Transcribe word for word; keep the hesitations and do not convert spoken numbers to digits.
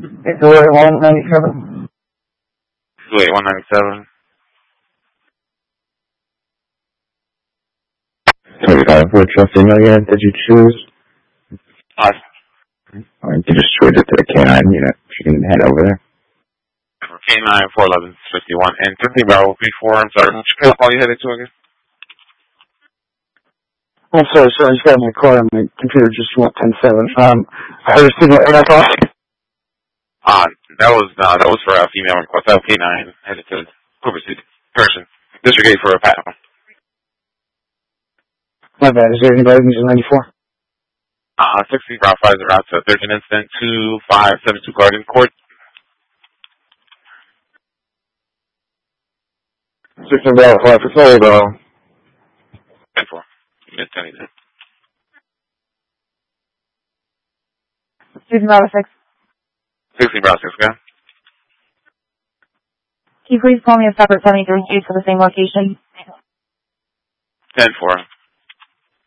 It's one ninety-seven. Wait, one ninety-seven. Uh, which female unit did you choose? Us. Or you can just switch it to the K nine unit. You can head over there. K nine, four eleven, fifty-one, and fifty Bravo P four. I'm sorry. Which call you headed to again? I'm sorry, sir. I just got my car and my computer just went ten seven. Um, I heard a signal eight o'clock. Uh, that was, uh, that was for a female request. That was K nine headed to Cooper City. Person. Disregard for a pattern. My bad. Is there anybody who's ninety-four? Uh, sixty Bravo five zero out to thirteen incident two five seven two Garden Court. sixty Bravo five for sorry, bro. ten four. Mid ten eight. sixty Bravo six. sixty Bravo six, okay? Can you please call me a separate seventy-three eight for the same location? ten four.